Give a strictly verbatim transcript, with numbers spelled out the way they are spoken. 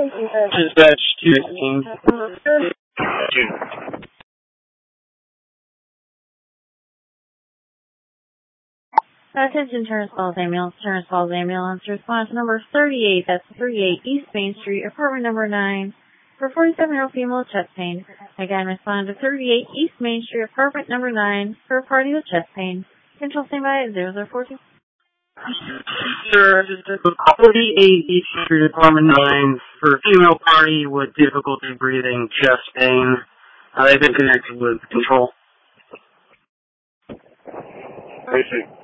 Dispatch two sixteen. Attention, Terrace Falls Ambulance, Terrace Falls Ambulance, response number thirty-eight, that's thirty-eight East Main Street, apartment number nine, for forty-seven-year-old female with chest pain. Again, respond to thirty-eight East Main Street, apartment number nine, for a party with chest pain. Control standby at zero zero four two. Sir, thirty-eight East Street, apartment nine, for a female party with difficulty breathing, chest pain. Uh, they've been connected with control. I see.